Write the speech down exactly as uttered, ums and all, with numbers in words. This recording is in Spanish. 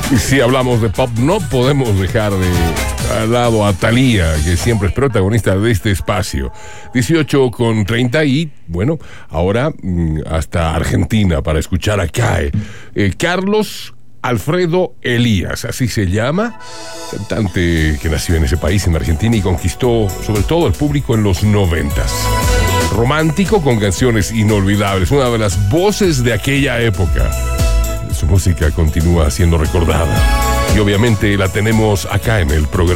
Y si hablamos de pop, no podemos dejar de al lado a Thalía, que siempre es protagonista de este espacio. dieciocho con treinta y, bueno, ahora mm, hasta Argentina para escuchar a Cae. Eh, Carlos Alfredo Elías, así se llama, cantante que nació en ese país, en Argentina, y conquistó sobre todo el público en los noventas. Romántico con canciones inolvidables, una de las voces de aquella época. Su música continúa siendo recordada y obviamente la tenemos acá en el programa.